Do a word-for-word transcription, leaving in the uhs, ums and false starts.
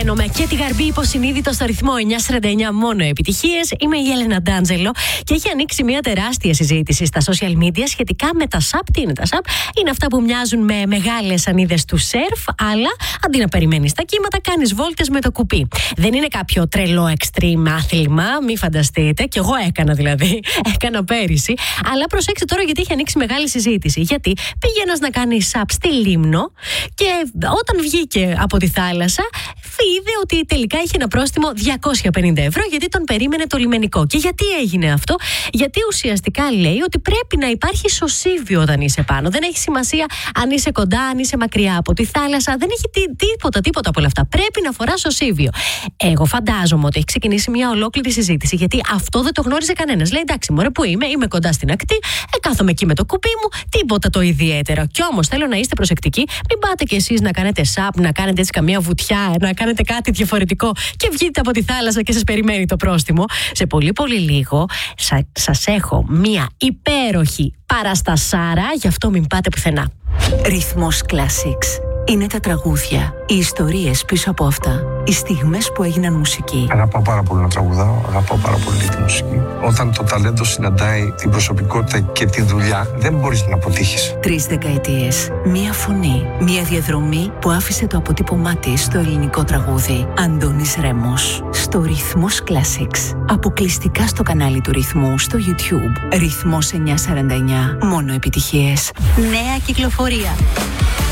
Ανεβαίνουμε και τη γαρμπή υποσυνείδητο στο ρυθμό εννιά σαράντα εννιά, μόνο επιτυχίες. Είμαι η Έλενα Ντάντζελο και έχει ανοίξει μια τεράστια συζήτηση στα social media σχετικά με τα σαπ. Τι είναι τα σαπ? Είναι αυτά που μοιάζουν με μεγάλες σανίδες του σερφ, αλλά αντί να περιμένεις τα κύματα, κάνεις βόλτες με το κουπί. Δεν είναι κάποιο τρελό extreme άθλημα, μη φανταστείτε. Κι εγώ έκανα δηλαδή. Έκανα πέρυσι. Αλλά προσέξτε τώρα, γιατί έχει ανοίξει μεγάλη συζήτηση. Γιατί πήγε ένας να κάνει σαπ στη Λίμνο και όταν βγήκε από τη θάλασσα, είδε ότι τελικά είχε ένα πρόστιμο διακόσια πενήντα ευρώ, γιατί τον περίμενε το λιμενικό. Και γιατί έγινε αυτό? Γιατί ουσιαστικά λέει ότι πρέπει να υπάρχει σωσίβιο όταν είσαι πάνω. Δεν έχει σημασία αν είσαι κοντά, αν είσαι μακριά από τη θάλασσα. Δεν έχει τί, τίποτα, τίποτα από όλα αυτά. Πρέπει να φορά σωσίβιο. Εγώ φαντάζομαι ότι έχει ξεκινήσει μια ολόκληρη συζήτηση, γιατί αυτό δεν το γνώριζε κανένας. Λέει, εντάξει, μωρέ, που είμαι, είμαι κοντά στην ακτή, ε, κάθομαι εκεί με το κουπί μου, τίποτα το ιδιαίτερο. Κι όμως θέλω να είστε προσεκτικοί, μην πάτε κι εσείς να κάνετε σαπ, να κάνετε έτσι καμία βουτιά, να κάνετε κάτι διαφορετικό και βγείτε από τη θάλασσα και σας περιμένει το πρόστιμο. Σε πολύ πολύ λίγο σα, σας έχω μία υπέροχη παραστασάρα, γι' αυτό μην πάτε πουθενά. Ρυθμός Classics. Είναι τα τραγούδια, οι ιστορίες πίσω από αυτά, οι στιγμές που έγιναν μουσική. Αγαπάω πάρα πολύ να τραγουδάω, αγαπάω πάρα πολύ τη μουσική. Όταν το ταλέντο συναντάει την προσωπικότητα και τη δουλειά, δεν μπορείς να αποτύχεις. Τρεις δεκαετίες, μία φωνή, μία διαδρομή που άφησε το αποτύπωμά της στο ελληνικό τραγούδι. Αντώνης Ρέμος, στο Ρυθμός Classics. Αποκλειστικά στο κανάλι του Ρυθμού στο YouTube. Ρυθμός εννιά σαράντα εννιά, μόνο επιτυχίες. Νέα κυκλοφορία.